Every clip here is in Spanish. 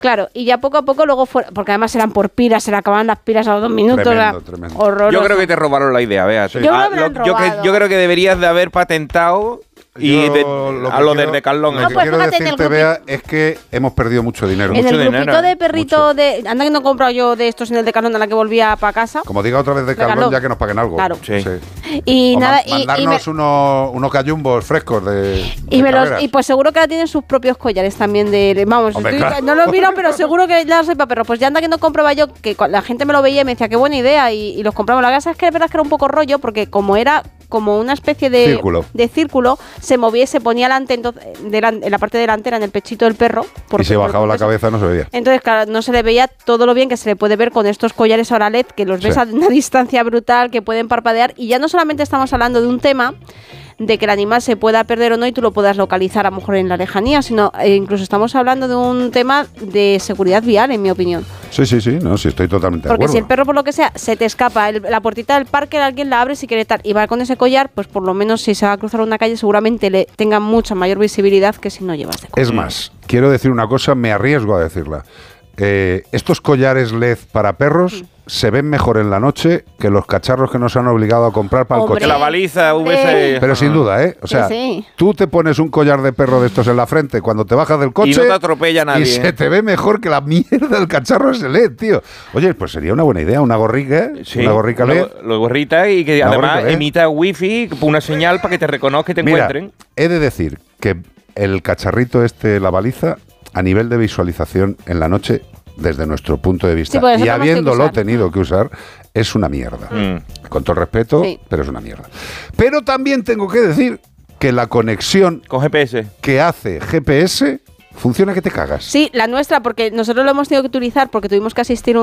Claro, y ya poco a poco luego porque además eran por pilas, se le acababan las pilas a los 2 minutos. Tremendo. Horroroso. Yo creo que te robaron la idea, Bea. Sí. Yo creo que deberías de haber patentado a lo del Decathlon. Lo que quiero decirte, Bea, es que hemos perdido mucho dinero. En el grupito de perrito anda que no he comprado yo de estos en el Decathlon a la que volvía para casa. Como diga otra vez Decathlon, ya que nos paguen algo. Claro. Sí. Y nada, mandarnos unos gallumbos frescos de y pues seguro que ahora tienen sus propios collares también vamos, Hombre, claro. No lo miro, pero seguro que ya lo soy para perros. Pues ya anda que no compraba yo, que la gente me lo veía y me decía qué buena idea y los compramos. La verdad es que es verdad que era un poco rollo porque como era como una especie de círculo, se movía y se ponía en la parte delantera, en el pechito del perro. Y se bajaba la cabeza, no se veía. Entonces, claro, no se le veía todo lo bien que se le puede ver con estos collares ahora LED, que los ves a una distancia brutal, que pueden parpadear. Y ya no solamente estamos hablando de un tema de que el animal se pueda perder o no y tú lo puedas localizar a lo mejor en la lejanía, sino incluso estamos hablando de un tema de seguridad vial, en mi opinión. Sí, no, sí, estoy totalmente de acuerdo. Porque si el perro, por lo que sea, se te escapa la puertita del parque, alguien la abre si quiere tal, y va con ese collar, pues por lo menos si se va a cruzar una calle seguramente le tenga mucha mayor visibilidad que si no llevas de collar. Es más, quiero decir una cosa, me arriesgo a decirla. Estos collares LED para perros se ven mejor en la noche que los cacharros que nos han obligado a comprar para el coche. La baliza, Pero sin duda, O sea, tú te pones un collar de perro de estos en la frente cuando te bajas del coche y no te atropella nadie. Y se te ve mejor que la mierda del cacharro ese LED, tío. Oye, pues sería una buena idea, una gorrica, una gorrica LED. Lo gorrita y que además emita wifi, una señal para que te reconozca y te encuentren. He de decir que el cacharrito la baliza, a nivel de visualización en la noche, desde nuestro punto de vista, y habiéndolo tenido que usar, es una mierda. Con todo el respeto, pero es una mierda. Pero también tengo que decir que la conexión con GPS que hace GPS funciona que te cagas. Sí, la nuestra, porque nosotros lo hemos tenido que utilizar porque tuvimos que asistir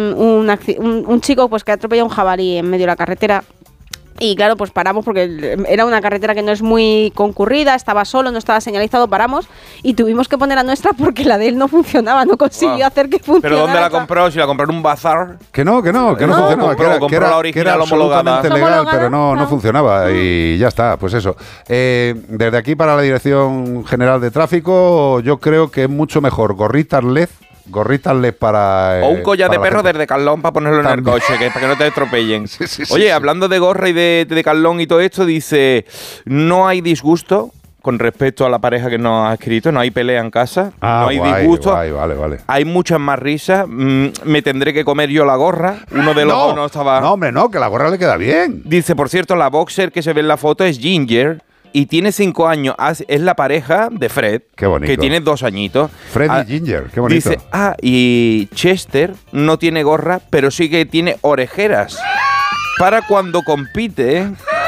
un chico pues que atropelló un jabalí en medio de la carretera. Y claro, pues paramos porque era una carretera que no es muy concurrida, estaba solo, no estaba señalizado, paramos y tuvimos que poner la nuestra porque la de él no funcionaba, no consiguió hacer que funcionara. ¿Pero dónde la compró? ¿Si la compró en un bazar? Que no funcionaba, que era absolutamente legal, pero no funcionaba y ya está, pues eso. Desde aquí para la Dirección General de Tráfico, yo creo que es mucho mejor gorritas LED para... o un collar de perro desde Decathlon para ponerlo en el coche, para que no te atropellen. Oye, hablando de gorra y de Decathlon y todo esto, dice, no hay disgusto con respecto a la pareja que nos ha escrito, no hay pelea en casa, no hay disgusto. Vale. Hay muchas más risas, me tendré que comer yo la gorra. Uno de los dos no estaba... No, hombre, no, que la gorra le queda bien. Dice, por cierto, la boxer que se ve en la foto es Ginger, y tiene 5 años. Es la pareja de Fred, qué bonito, que tiene 2 añitos. Fred y Ginger, qué bonito. Dice, y Chester no tiene gorra, pero sí que tiene orejeras para cuando compite.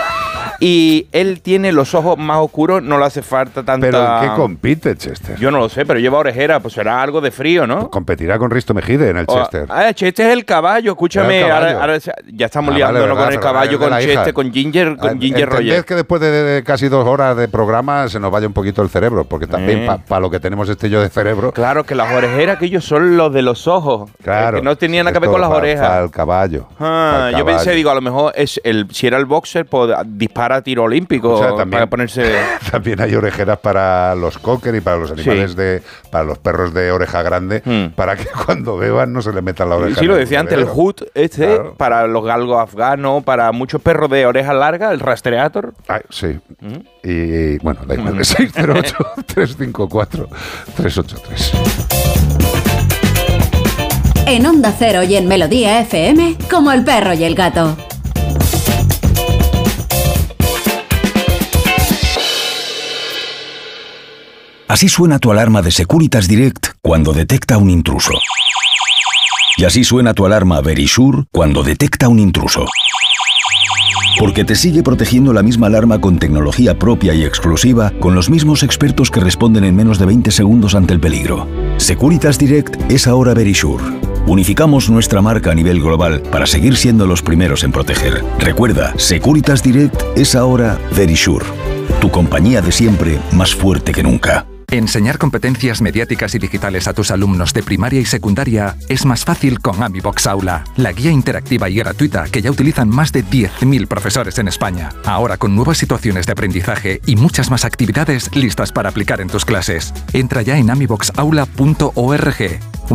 Y él tiene los ojos más oscuros, no le hace falta tanta... ¿Pero en qué compite Chester? Yo no lo sé, pero lleva orejeras, pues será algo de frío, ¿no? Pues competirá con Risto Mejide en el Chester. Chester es el caballo, escúchame. Ahora ya estamos liándonos con el caballo, con Chester, con Ginger Roger. Que después de casi 2 horas de programa se nos vaya un poquito el cerebro, porque también para lo que tenemos yo de cerebro... Claro, que las orejeras que ellos son los de los ojos. Claro. Que no tenían nada que ver con las orejas. Para el caballo. Yo pensé, a lo mejor si era el boxer, pues dispara a tiro olímpico, o sea, también, para ponerse... También hay orejeras para los cocker y para los animales para los perros de oreja grande, para que cuando beban no se le metan la oreja. Sí, lo decía antes, el hood claro, para los galgos afganos, para muchos perros de oreja larga, el rastreator. Sí. Y bueno, da igual, 608-354-383. En Onda Cero y en Melodía FM, como el perro y el gato. Así suena tu alarma de Securitas Direct cuando detecta un intruso. Y así suena tu alarma Verisure cuando detecta un intruso. Porque te sigue protegiendo la misma alarma con tecnología propia y exclusiva, con los mismos expertos que responden en menos de 20 segundos ante el peligro. Securitas Direct es ahora Verisure. Unificamos nuestra marca a nivel global para seguir siendo los primeros en proteger. Recuerda, Securitas Direct es ahora Verisure. Tu compañía de siempre, más fuerte que nunca. Enseñar competencias mediáticas y digitales a tus alumnos de primaria y secundaria es más fácil con AmiBox Aula, la guía interactiva y gratuita que ya utilizan más de 10.000 profesores en España. Ahora con nuevas situaciones de aprendizaje y muchas más actividades listas para aplicar en tus clases. Entra ya en amiboxaula.org.